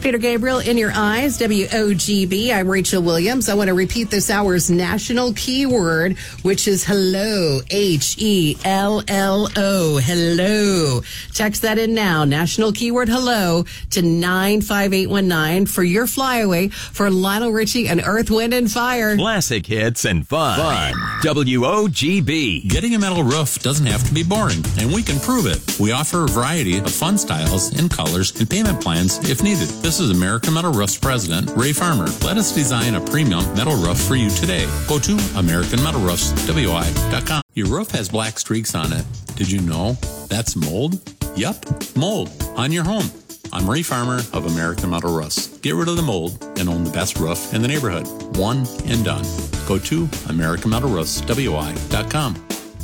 Peter Gabriel, In Your Eyes, WOGB. I'm Rachel Williams. I want to repeat this hour's national keyword, which is hello, H-E-L-L-O, hello. Text that in now, national keyword hello, to 95819 for your flyaway for Lionel Richie and Earth, Wind, and Fire. Classic hits and fun. WOGB. Getting a metal roof doesn't have to be boring, and we can prove it. We offer a variety of fun styles and colors and payment plans if needed. This is American Metal Roof's president, Ray Farmer. Let us design a premium metal roof for you today. Go to AmericanMetalRoofsWI.com. Your roof has black streaks on it. Did you know that's mold? Yup, mold on your home. I'm Ray Farmer of American Metal Roofs. Get rid of the mold and own the best roof in the neighborhood. One and done. Go to AmericanMetalRoofsWI.com.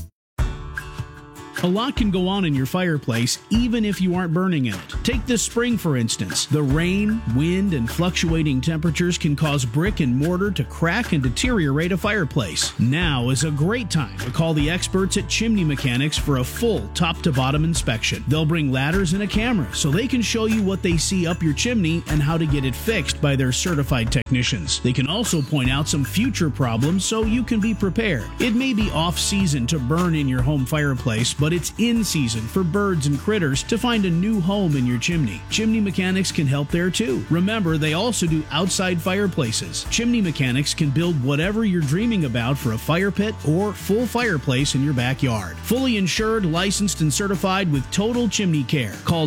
A lot can go on in your fireplace, even if you aren't burning in it. Take this spring, for instance. The rain, wind, and fluctuating temperatures can cause brick and mortar to crack and deteriorate a fireplace. Now is a great time to call the experts at Chimney Mechanics for a full top-to-bottom inspection. They'll bring ladders and a camera so they can show you what they see up your chimney and how to get it fixed by their certified technicians. They can also point out some future problems so you can be prepared. It may be off-season to burn in your home fireplace, but it's in season for birds and critters to find a new home in your chimney. Chimney Mechanics can help there too. Remember, they also do outside fireplaces. Chimney Mechanics can build whatever you're dreaming about for a fire pit or full fireplace in your backyard. Fully insured, licensed, and certified with total chimney care. Call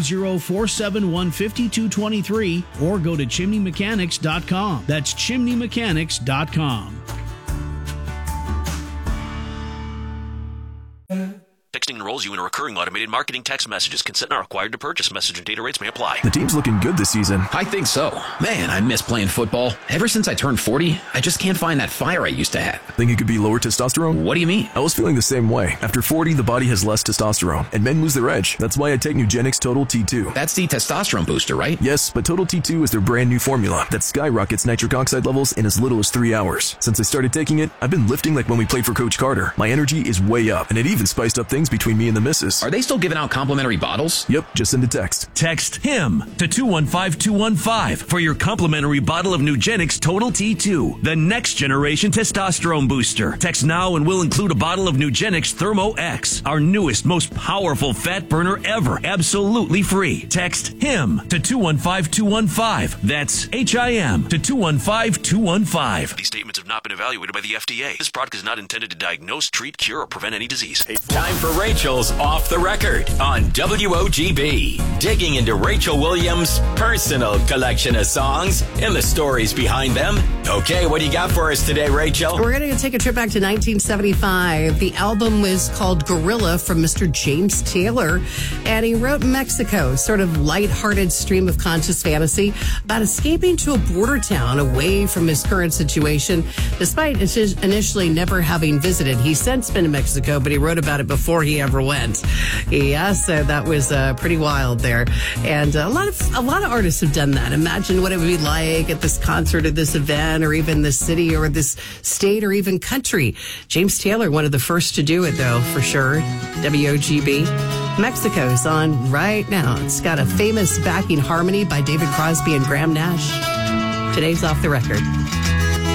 920-471-5223 or go to chimneymechanics.com. That's chimneymechanics.com. Texting enrolls you in a recurring automated marketing text messages. Consent not required to purchase. Message and data rates may apply. The team's looking good this season. I think so. Man, I miss playing football. Ever since I turned 40, I just can't find that fire I used to have. Think it could be lower testosterone? What do you mean? I was feeling the same way. After 40, the body has less testosterone, and men lose their edge. That's why I take Nugenix Total T2. That's the testosterone booster, right? Yes, but Total T2 is their brand new formula that skyrockets nitric oxide levels in as little as 3 hours. Since I started taking it, I've been lifting like when we played for Coach Carter. My energy is way up, and it even spiced up things between me and the missus. Are they still giving out complimentary bottles? Yep, just send a text. Text HIM to 215215 for your complimentary bottle of Nugenix Total T2, the next generation testosterone booster. Text now and we'll include a bottle of Nugenix Thermo X, our newest, most powerful fat burner ever, absolutely free. Text HIM to 215215. That's HIM to 215215. These statements have not been evaluated by the FDA. This product is not intended to diagnose, treat, cure, or prevent any disease. It's time for Rachel's Off the Record on WOGB. Digging into Rachel Williams' personal collection of songs and the stories behind them. Okay, what do you got for us today, Rachel? We're going to take a trip back to 1975. The album was called Gorilla from Mr. James Taylor, and he wrote Mexico, sort of lighthearted stream of conscious fantasy about escaping to a border town away from his current situation, despite initially never having visited. He's since been to Mexico, but he wrote about it before he ever went. Yeah, so that was pretty wild there. And a lot of artists have done that. Imagine what it would be like at this concert or this event or even this city or this state or even country. James Taylor, one of the first to do it, though, for sure. WOGB. Mexico's on right now. It's got a famous backing harmony by David Crosby and Graham Nash. Today's Off the Record.